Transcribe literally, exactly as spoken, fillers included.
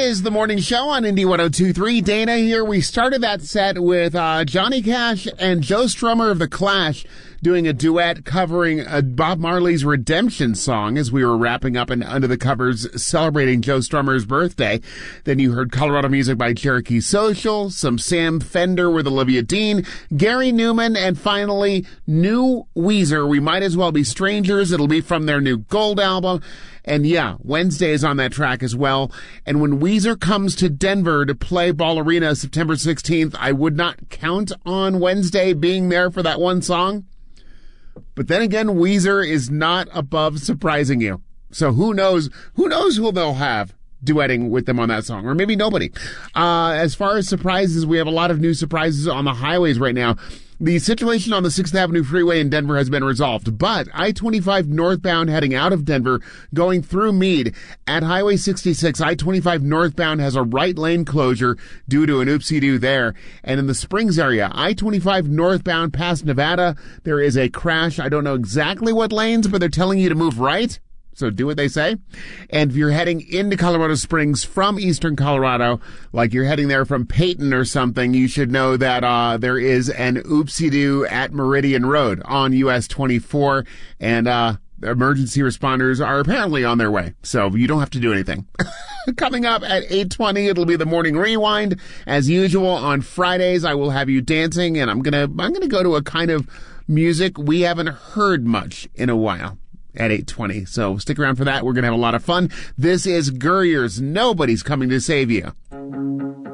is the morning show on Indy one oh two point three. Dana here. We started that set with uh, Johnny Cash and Joe Strummer of The Clash doing a duet covering uh, Bob Marley's Redemption song as we were wrapping up and Under the Covers celebrating Joe Strummer's birthday. Then you heard Colorado music by Cherokee Social, some Sam Fender with Olivia Dean, Gary Newman, and finally, new Weezer, We Might As Well Be Strangers. It'll be from their new Gold album. And yeah, Wednesday is on that track as well. And when Weezer comes to Denver to play Ball Arena September sixteenth, I would not count on Wednesday being there for that one song. But then again, Weezer is not above surprising you. So who knows, who knows who they'll have duetting with them on that song, or maybe nobody. Uh, as far as surprises, we have a lot of new surprises on the highways right now. The situation on the sixth Avenue Freeway in Denver has been resolved, but I twenty-five northbound heading out of Denver, going through Meade, at Highway sixty-six, I twenty-five northbound has a right lane closure due to an oopsie-doo there. And in the Springs area, I twenty-five northbound past Nevada, there is a crash. I don't know exactly what lanes, but they're telling you to move right. So do what they say. And if you're heading into Colorado Springs from eastern Colorado, like you're heading there from Peyton or something, you should know that uh there is an oopsie-doo at Meridian Road on U S twenty-four. And uh emergency responders are apparently on their way. So you don't have to do anything. Coming up at eight twenty, it'll be the Morning Rewind. As usual, on Fridays, I will have you dancing. And I'm gonna, I'm gonna go to a kind of music we haven't heard much in a while at eight twenty. So stick around for that. We're going to have a lot of fun. This is Gurrier's Nobody's Coming to Save You.